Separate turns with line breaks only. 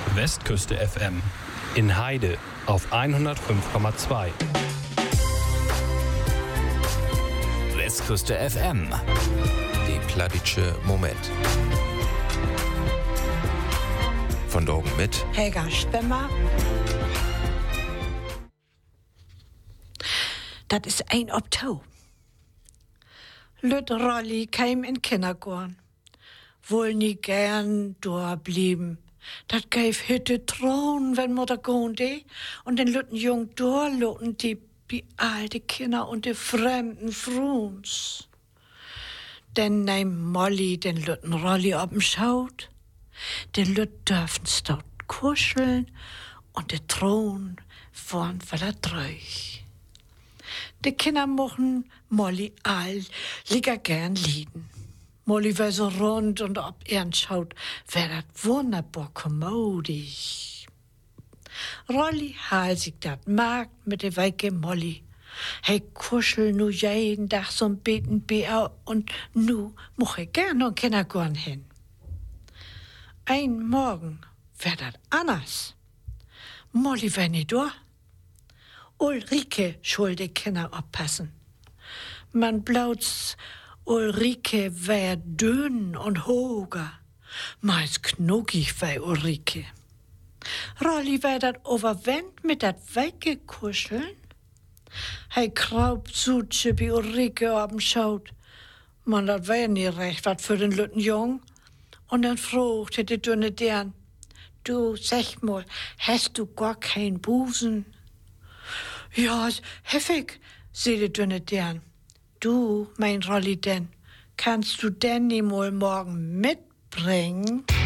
Westküste FM in Heide auf 105,2.
Westküste FM, die plattdeutsche Moment. Von Dorgen mit
Helga Spemmer. Das ist ein Oktober. Lüt Rolli kam in Kindergarten. Wohl nie gern durchblieben. Das gäf Hütte Thron, wenn Mutter gonde. Und den lütten Jung durchloten die alte Kinder und die fremden Fruns. Denn nehm Molly den lütten Rolli ob'n Schaut. Den Lütt dürfen's dort kuscheln und der Thron vorn voller Dreuch. Die Kinder mochten Molly all lieger gern lieden. Molly war so rund und ob ihren schaut, wär dat wunderbar kommodisch. Rolli hal sich dat Markt mit der weike Molly. Hey kuschel nu jeden Tag so'n beten Bär und nu moch ich gern noch Kindergarten hin. Ein Morgen wär dat anders. Molly wär nicht da. Ulrike schuld die Kinder aufpassen. Man blaut's, Ulrike wär dünn und hoger. Meist knuckig wär Ulrike. Rolli wär dat overwend mit dat weggekuscheln. Hei kraubt Sutsche wie Ulrike ob'n Schaut. Man, dat wär nie recht wat für den lütten Jung. Und dann fragte die dünne Dern, du, sag mal, hast du gar kein Busen? Ja, heffig, sie die dünne Dern. Du, mein Rolli denn, kannst du denn nie mal morgen mitbringen?